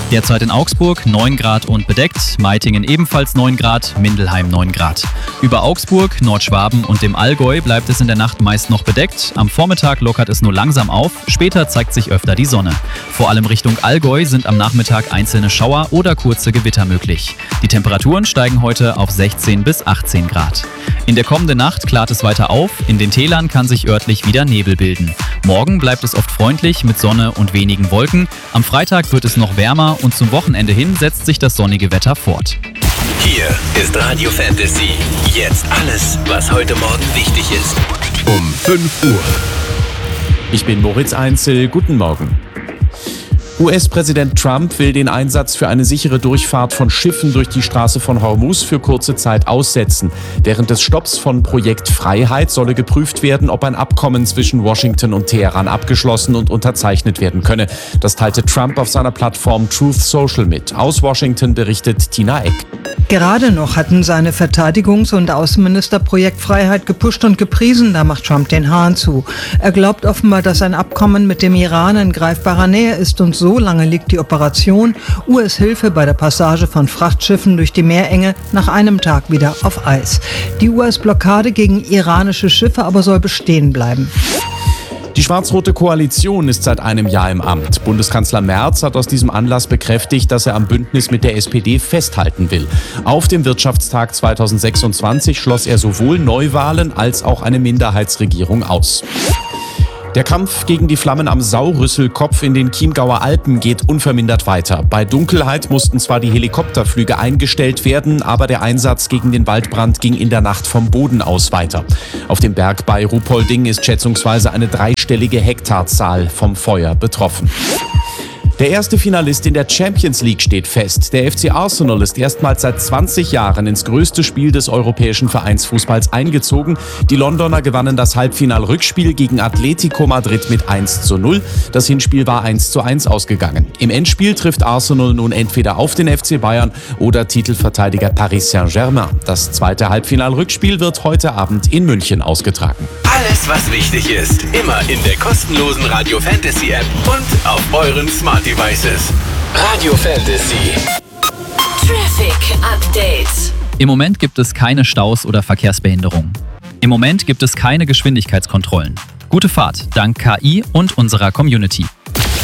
Derzeit in Augsburg 9 Grad und bedeckt, Meitingen ebenfalls 9 Grad, Mindelheim 9 Grad. Über Augsburg, Nordschwaben und dem Allgäu bleibt es in der Nacht meist noch bedeckt. Am Vormittag lockert es nur langsam auf, später zeigt sich öfter die Sonne. Vor allem Richtung Allgäu sind am Nachmittag einzelne Schauer oder kurze Gewitter möglich. Die Temperaturen steigen heute auf 16 bis 18 Grad. In der kommenden Nacht klart es weiter auf, in den Tälern kann sich örtlich wieder Nebel bilden. Morgen bleibt es oft freundlich mit Sonne und wenigen Wolken. Am Freitag wird es noch wärmer und zum Wochenende hin setzt sich das sonnige Wetter fort. Hier ist Radio Fantasy. Jetzt alles, was heute Morgen wichtig ist. Um 5 Uhr. Ich bin Moritz Einzel. Guten Morgen. US-Präsident Trump will den Einsatz für eine sichere Durchfahrt von Schiffen durch die Straße von Hormuz für kurze Zeit aussetzen. Während des Stopps von Projekt Freiheit solle geprüft werden, ob ein Abkommen zwischen Washington und Teheran abgeschlossen und unterzeichnet werden könne. Das teilte Trump auf seiner Plattform Truth Social mit. Aus Washington berichtet Tina Eck. Gerade noch hatten seine Verteidigungs- und Außenminister Projekt Freiheit gepusht und gepriesen, da macht Trump den Hahn zu. Er glaubt offenbar, dass ein Abkommen mit dem Iran in greifbarer Nähe ist und so lange liegt die Operation US-Hilfe bei der Passage von Frachtschiffen durch die Meerenge nach einem Tag wieder auf Eis. Die US-Blockade gegen iranische Schiffe aber soll bestehen bleiben. Die schwarz-rote Koalition ist seit einem Jahr im Amt. Bundeskanzler Merz hat aus diesem Anlass bekräftigt, dass er am Bündnis mit der SPD festhalten will. Auf dem Wirtschaftstag 2026 schloss er sowohl Neuwahlen als auch eine Minderheitsregierung aus. Der Kampf gegen die Flammen am Saurüsselkopf in den Chiemgauer Alpen geht unvermindert weiter. Bei Dunkelheit mussten zwar die Helikopterflüge eingestellt werden, aber der Einsatz gegen den Waldbrand ging in der Nacht vom Boden aus weiter. Auf dem Berg bei Ruhpolding ist schätzungsweise eine dreistellige Hektarzahl vom Feuer betroffen. Der erste Finalist in der Champions League steht fest. Der FC Arsenal ist erstmals seit 20 Jahren ins größte Spiel des europäischen Vereinsfußballs eingezogen. Die Londoner gewannen das Halbfinal-Rückspiel gegen Atletico Madrid mit 1:0. Das Hinspiel war 1:1 ausgegangen. Im Endspiel trifft Arsenal nun entweder auf den FC Bayern oder Titelverteidiger Paris Saint-Germain. Das zweite Halbfinal-Rückspiel wird heute Abend in München ausgetragen. Alles, was wichtig ist, immer in der kostenlosen Radio Fantasy App und auf euren Smart Devices. Radio Fantasy. Traffic Update. Im Moment gibt es keine Staus oder Verkehrsbehinderungen. Im Moment gibt es keine Geschwindigkeitskontrollen. Gute Fahrt dank KI und unserer Community.